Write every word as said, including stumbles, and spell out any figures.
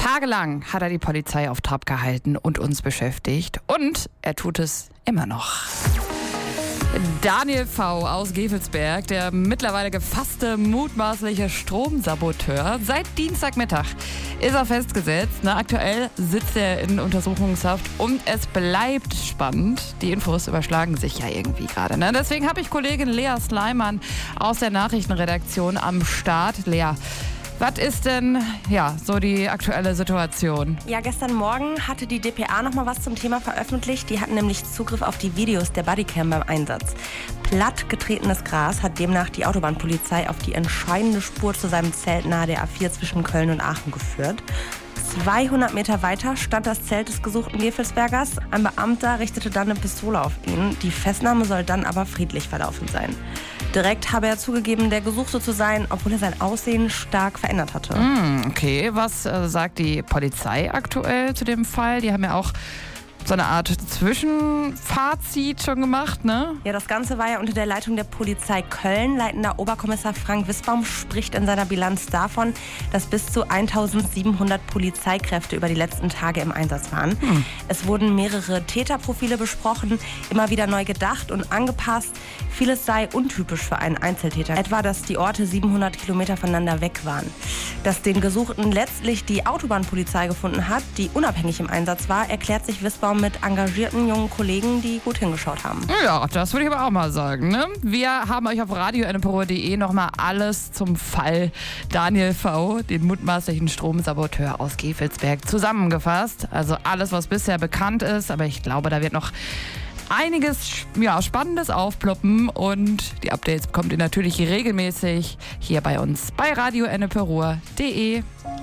Tagelang hat er die Polizei auf Trab gehalten und uns beschäftigt. Und er tut es immer noch. Daniel V. aus Gevelsberg, der mittlerweile gefasste mutmaßliche Stromsaboteur. Seit Dienstagmittag ist er festgesetzt. Na, aktuell sitzt er in Untersuchungshaft und es bleibt spannend. Die Infos überschlagen sich ja irgendwie gerade. Ne? Deswegen habe ich Kollegin Lea Sleiman aus der Nachrichtenredaktion am Start. Lea, was ist denn ja so die aktuelle Situation? Ja, gestern Morgen hatte die D P A noch mal was zum Thema veröffentlicht. Die hatten nämlich Zugriff auf die Videos der Bodycam beim Einsatz. Plattgetretenes Gras hat demnach die Autobahnpolizei auf die entscheidende Spur zu seinem Zelt nahe der A vier zwischen Köln und Aachen geführt. zweihundert Meter weiter stand das Zelt des gesuchten Gevelsbergers. Ein Beamter richtete dann eine Pistole auf ihn. Die Festnahme soll dann aber friedlich verlaufen sein. Direkt habe er zugegeben, der Gesuchte zu sein, obwohl er sein Aussehen stark verändert hatte. Mm, okay, was äh, sagt die Polizei aktuell zu dem Fall? Die haben ja auch so eine Art Zwischenfazit schon gemacht, ne? Ja, das Ganze war ja unter der Leitung der Polizei Köln. Leitender Oberkommissar Frank Wissbaum spricht in seiner Bilanz davon, dass bis zu eintausendsiebenhundert Polizeikräfte über die letzten Tage im Einsatz waren. Hm. Es wurden mehrere Täterprofile besprochen, immer wieder neu gedacht und angepasst. Vieles sei untypisch für einen Einzeltäter. Etwa, dass die Orte siebenhundert Kilometer voneinander weg waren. Dass den Gesuchten letztlich die Autobahnpolizei gefunden hat, die unabhängig im Einsatz war, erklärt sich Wissbaum mit engagierten jungen Kollegen, die gut hingeschaut haben. Ja, das würde ich aber auch mal sagen. Ne? Wir haben euch auf radio n p r o punkt d e nochmal alles zum Fall Daniel V., den mutmaßlichen Stromsaboteur aus Gevelsberg, zusammengefasst. Also alles, was bisher bekannt ist, aber ich glaube, da wird noch einiges ja, Spannendes aufploppen und die Updates bekommt ihr natürlich regelmäßig hier bei uns bei radio n p r o punkt d e.